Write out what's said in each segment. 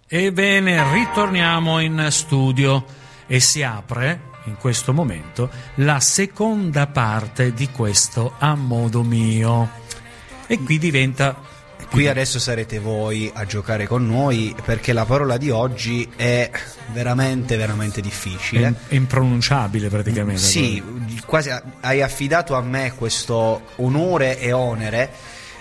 Ebbene, ritorniamo in studio e si apre in questo momento la seconda parte di questo A modo mio. E qui diventa... Qui adesso sarete voi a giocare con noi, perché la parola di oggi è veramente, veramente difficile. È impronunciabile praticamente. Sì, quasi hai affidato a me questo onore e onere.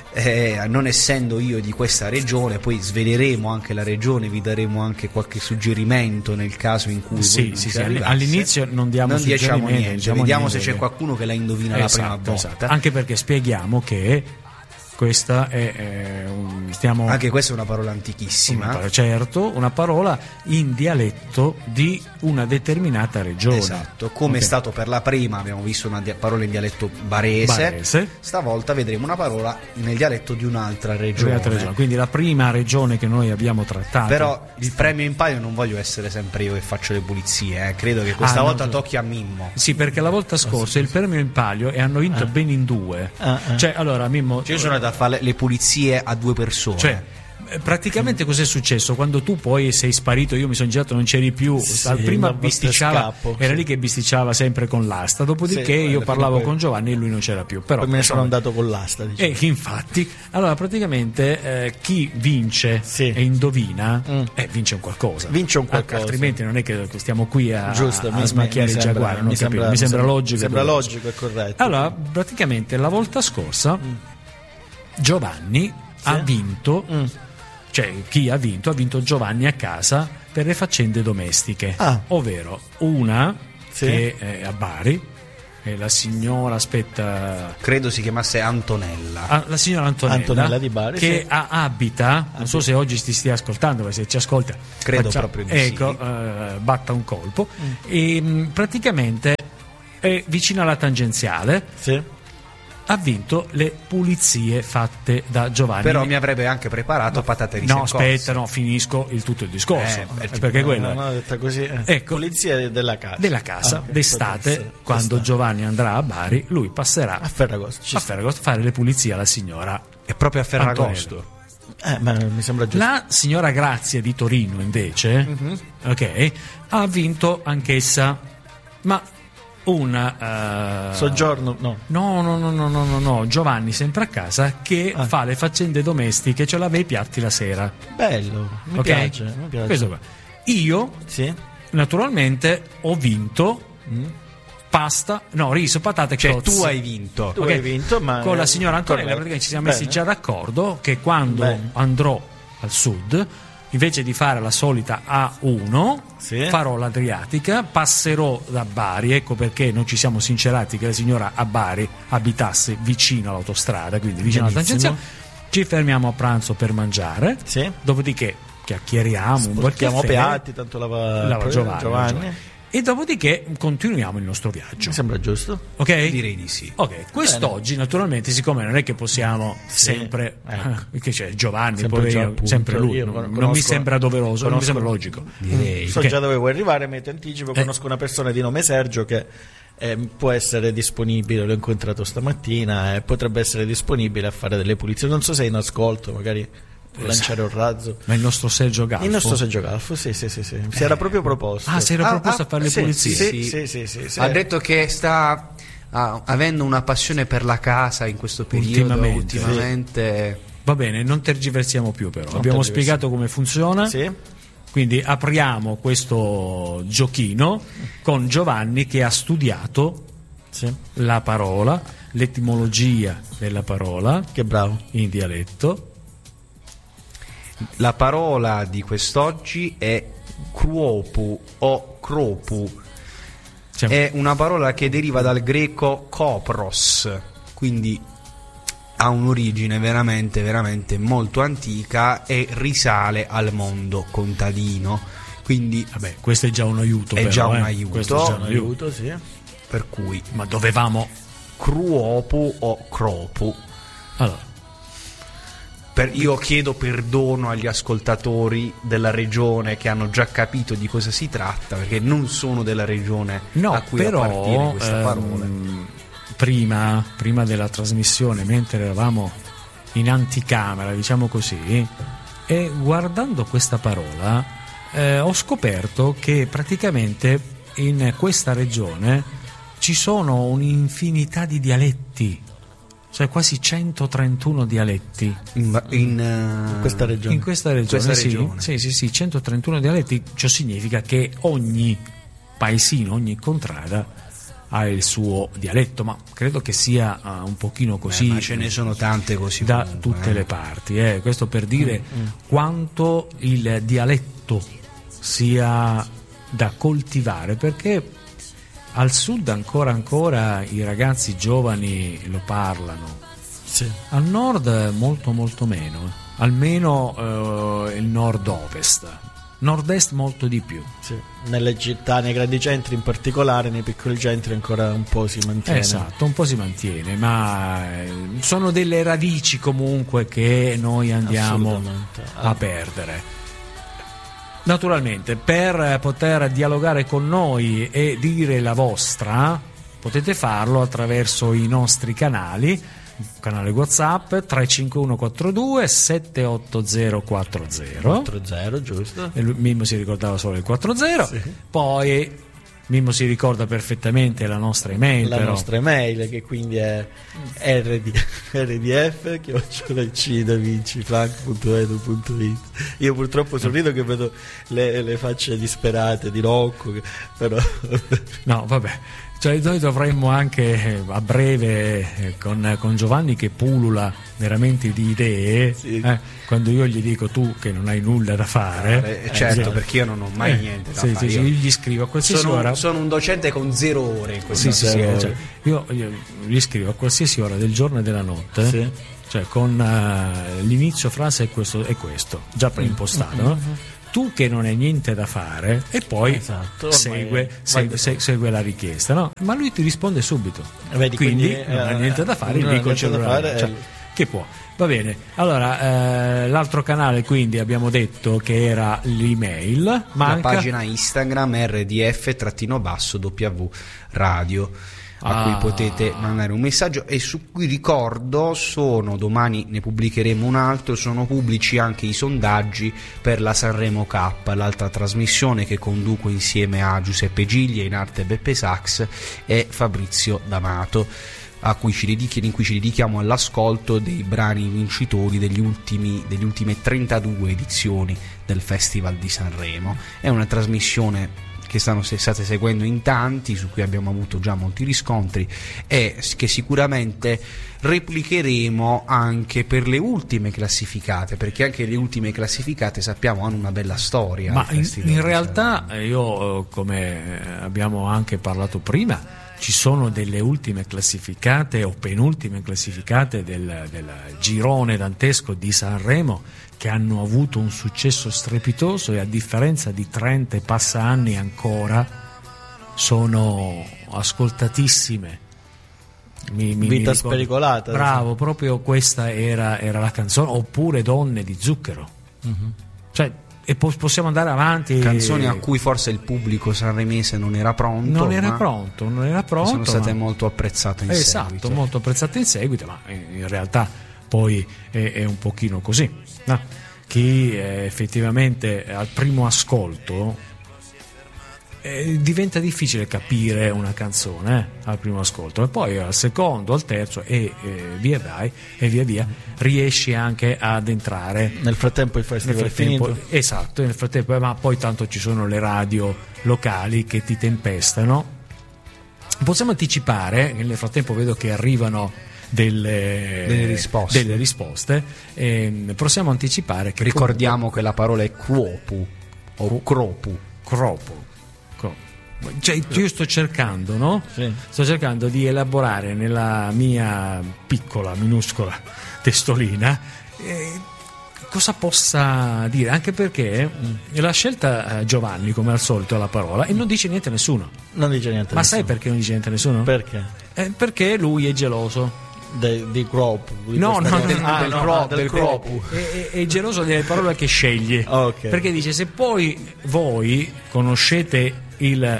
Non essendo io di questa regione, poi sveleremo anche la regione, vi daremo anche qualche suggerimento nel caso in cui sì, all'inizio non diciamo niente, vediamo niente, se c'è qualcuno che la indovina la prima volta. Esatto. Anche perché spieghiamo che questa è anche questa è una parola antichissima, certo, una parola in dialetto di una determinata regione. Esatto, come è stato per la prima, abbiamo visto una parola in dialetto barese. Stavolta vedremo una parola nel dialetto di un'altra regione. Quindi la prima regione che noi abbiamo trattato. Però il premio in palio non voglio essere sempre io che faccio le pulizie, credo che questa volta tocchi a Mimmo. Sì, perché la volta scorsa il premio in palio e hanno vinto ben in due. Cioè, allora Mimmo, io sono da fare le pulizie a due persone. Cioè, praticamente cos'è successo? Quando tu poi sei sparito, io mi sono girato, non c'eri più. Prima bisticciava, era lì che bisticciava sempre con l'asta. Dopodiché io parlavo con Giovanni e lui non c'era più. Però poi me ne sono andato con l'asta. E infatti, allora praticamente chi vince e indovina vince un qualcosa. Altrimenti non è che stiamo qui a smacchiare il giaguaro. Mi sembra logico. Sembra logico e corretto. Allora, praticamente la volta scorsa Giovanni ha vinto. Cioè, chi ha vinto Giovanni a casa per le faccende domestiche, ovvero una che è a Bari, è la signora, credo si chiamasse Antonella, la signora Antonella di Bari, che abita, non so se oggi ti stia ascoltando, ma se ci ascolta credo proprio di ecco, batta un colpo. E praticamente è vicino alla tangenziale. Ha vinto le pulizie fatte da Giovanni. Però mi avrebbe anche preparato patate risse. No, aspetta, finisco tutto il discorso. Perché quello no, detta così. Ecco, pulizie della casa. D'estate, quando Giovanni andrà a Bari, lui passerà a Ferragosto a fare le pulizie alla signora. È proprio a Ferragosto. Ma mi sembra giusto. La signora Grazia di Torino, invece, ha vinto anch'essa, ma una soggiorno no, Giovanni sempre a casa che fa le faccende domestiche, ce l'aveva i piatti la sera. Bello, mi piace. Questo qua. Io naturalmente ho vinto riso, patate, crozze. Tu hai vinto. Ma con la signora Antonella praticamente ci siamo messi già d'accordo che quando andrò al sud, invece di fare la solita A1 farò l'Adriatica, passerò da Bari. Ecco perché non ci siamo sincerati che la signora a Bari abitasse vicino all'autostrada, quindi vicino alla tangenziale. Ci fermiamo a pranzo per mangiare, dopodiché chiacchieriamo, portiamo piatti, tanto lava Giovanni. E dopodiché continuiamo il nostro viaggio. Mi sembra giusto. Ok? Direi di sì. Ok, quest'oggi naturalmente, siccome non è che possiamo sempre perché c'è Giovanni, sempre lui, non mi sembra doveroso, non mi sembra logico. Direi. So già dove vuoi arrivare, ma ti anticipo, conosco una persona di nome Sergio che può essere disponibile, l'ho incontrato stamattina e potrebbe essere disponibile a fare delle pulizie. Non so se è in ascolto, magari lanciare un razzo. Ma il nostro Sergio Galfo? Il nostro Sergio Galfo, sì. Si era proprio proposto. Si era proposto a fare le pulizie? Sì. Ha detto che sta avendo una passione per la casa in questo periodo. Ultimamente. Va bene, non tergiversiamo più però. Abbiamo spiegato come funziona. Quindi apriamo questo giochino con Giovanni che ha studiato la parola, l'etimologia della parola. Che bravo. In dialetto. La parola di quest'oggi è kruopu o kropu. È una parola che deriva dal greco kopros, quindi ha un'origine veramente, veramente molto antica e risale al mondo contadino. Quindi questo è già un aiuto. È già un aiuto, sì. Per cui, ma dovevamo kruopu o kropu. Allora, io chiedo perdono agli ascoltatori della regione che hanno già capito di cosa si tratta, perché non sono della regione a cui appartiene questa parola. Prima della trasmissione, mentre eravamo in anticamera, diciamo così, E guardando questa parola ho scoperto che praticamente in questa regione ci sono un'infinità di dialetti, cioè quasi 131 dialetti in questa regione. In questa regione, sì, 131 dialetti. Ciò significa che ogni paesino, ogni contrada ha il suo dialetto, ma credo che sia un pochino così. Ma ce ne sono tante così da comunque, tutte le parti. Questo per dire quanto il dialetto sia da coltivare, perché al sud ancora i ragazzi giovani lo parlano, sì. Al nord molto molto meno, almeno il nord-ovest. Nord-est molto di più. Sì. Nelle città, nei grandi centri in particolare, nei piccoli centri ancora un po' si mantiene. Esatto, un po' si mantiene, ma sono delle radici comunque che noi andiamo a perdere. Naturalmente, per poter dialogare con noi e dire la vostra, potete farlo attraverso i nostri canali, canale WhatsApp 35142 78040. 40, giusto. E Mimmo si ricordava solo il 40, sì. Poi Mimmo si ricorda perfettamente la nostra email. Nostra email, che quindi è rdf@cdavincifrank.edu.it. Io purtroppo sorrido che vedo le facce disperate di Rocco, però no, vabbè. Cioè noi dovremmo anche a breve con Giovanni che pullula veramente di idee, sì. Quando io gli dico tu che non hai nulla da fare, certo, perché io non ho mai niente da fare. Io gli scrivo a qualsiasi ora. Sono un docente con 0 ore in questo cioè, io gli scrivo a qualsiasi ora del giorno e della notte, sì. Cioè con l'inizio frase è questo già preimpostato, no? Tu che non hai niente da fare, e poi esatto, segue la richiesta, no? Ma lui ti risponde subito. Vedi, quindi non ha niente da fare, gli dico il cellulare, cioè, che può. Va bene, allora l'altro canale quindi abbiamo detto che era l'email, la pagina Instagram rdf_w radio, a cui potete mandare un messaggio, e su cui ricordo domani ne pubblicheremo un altro, sono pubblici anche i sondaggi per la Sanremo Cup, l'altra trasmissione che conduco insieme a Giuseppe Giglia, in arte Beppe Sax e Fabrizio D'Amato, in cui ci dedichiamo all'ascolto dei brani vincitori delle ultime 32 edizioni del Festival di Sanremo. È una trasmissione che state seguendo in tanti, su cui abbiamo avuto già molti riscontri, e che sicuramente replicheremo anche per le ultime classificate, perché anche le ultime classificate sappiamo hanno una bella storia. Ma in realtà io, come abbiamo anche parlato prima, ci sono delle ultime classificate o penultime classificate del girone dantesco di Sanremo che hanno avuto un successo strepitoso, e a differenza di 30 e passa anni ancora sono ascoltatissime. Vita spericolata. Bravo, proprio questa era la canzone, oppure Donne di Zucchero. Cioè, e possiamo andare avanti. Canzoni a cui forse il pubblico sanremese non era pronto. Non era pronto. Sono state molto apprezzate in seguito. Esatto, molto apprezzate in seguito, ma in realtà poi è un pochino così, no? Chi effettivamente al primo ascolto diventa difficile capire una canzone al primo ascolto, e poi al secondo, al terzo e via via riesci anche ad entrare. Nel frattempo il festival è finito. Esatto, nel frattempo, ma poi tanto ci sono le radio locali che ti tempestano. Possiamo anticipare, nel frattempo vedo che arrivano delle risposte, possiamo anticipare che ricordiamo che la parola è cropu o cropu. Cioè, io sto cercando, no? Sì. Sto cercando di elaborare nella mia piccola, minuscola testolina cosa possa dire, anche perché l'ha scelta Giovanni come al solito la parola e non dice niente a nessuno. Non dice niente a Ma nessuno. sai perché non dice niente a nessuno? Perché? Perché lui è geloso. Di cropu. Del cropu. È geloso delle parole che sceglie. Okay. Perché dice: se poi voi conoscete il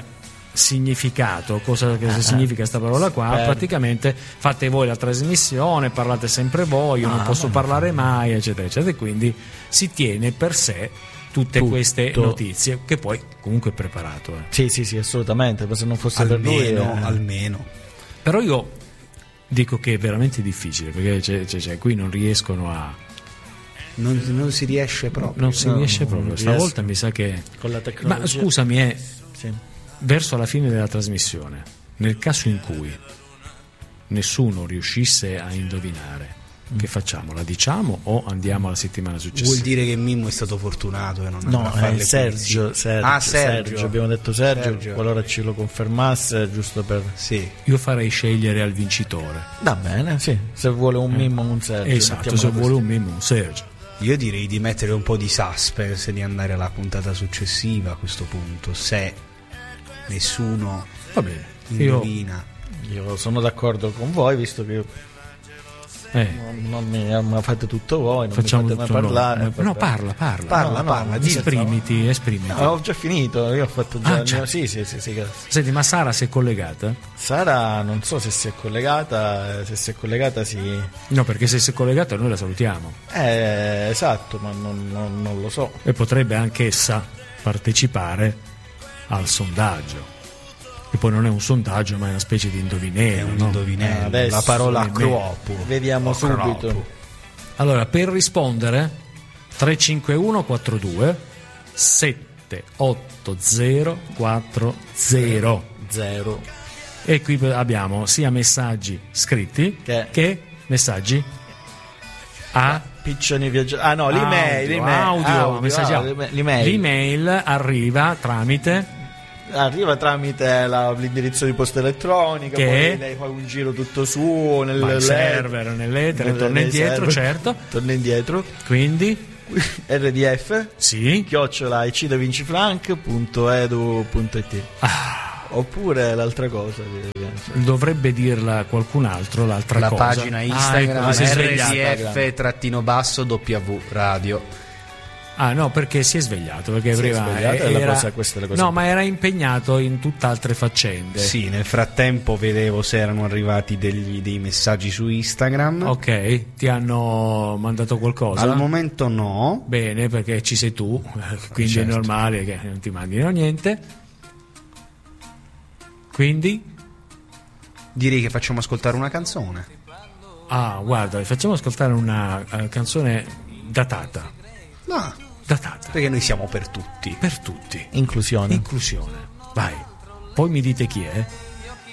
significato, cosa significa questa parola qua, praticamente fate voi la trasmissione, parlate sempre voi, io non posso parlare mai, eccetera eccetera, e quindi si tiene per sé tutte queste notizie, che poi comunque è preparato. Sì, assolutamente, se non fosse per lui almeno. Però io dico che è veramente difficile, perché qui non riescono a non si riesce proprio. Non si riesce proprio. Stavolta mi sa che con la tecnologia. Ma scusami, verso la fine della trasmissione, nel caso in cui nessuno riuscisse a indovinare, che facciamo? La diciamo o andiamo alla settimana successiva? Vuol dire che Mimmo è stato fortunato e non no, è Sergio. Sergio, abbiamo detto Sergio, qualora ce lo confermasse, giusto per io farei scegliere al vincitore. Va bene, sì, se vuole un Mimmo un Sergio. Esatto, se vuole un Mimmo un Sergio. Io direi di mettere un po' di suspense e di andare alla puntata successiva a questo punto, se nessuno indovina. Io sono d'accordo con voi, visto che non mi fate tutto voi, non facciamo mi fate mai parlare. No, parla, esprimiti. No, ho già finito, io ho fatto già. Sì. Senti, ma Sara si è collegata? Sara non so se si è collegata, sì. No, perché se si è collegata noi la salutiamo. Esatto, ma non lo so. E potrebbe anch'essa partecipare al sondaggio. Che poi non è un sondaggio, ma è una specie di indovinello. È un indovinello. Adesso la parola cropu. Vediamo subito. Allora, per rispondere 351 42 780 40. E qui abbiamo sia messaggi scritti che messaggi a piccioni viaggiatori. L'email. L'email arriva tramite l'indirizzo di posta elettronica, poi lei fa un giro tutto suo nel server, nell'etere, torna indietro, certo. Torna indietro. Quindi RDF sì @icida25franc.edu.it. Oppure l'altra cosa dovrebbe dirla qualcun altro, l'altra la cosa, pagina Instagram RDF-W radio. No, perché si è svegliato, perché prima era no, ma era impegnato in tutt'altre faccende. Sì, nel frattempo vedevo se erano arrivati dei messaggi su Instagram. Ok, ti hanno mandato qualcosa? Al momento no. Bene, perché ci sei tu, quindi certo. È normale che non ti mandino niente. Quindi direi che facciamo ascoltare una canzone. Guarda, facciamo ascoltare una canzone datata. Datata. Perché noi siamo per tutti. Per tutti. Inclusione. Vai. Poi mi dite chi è.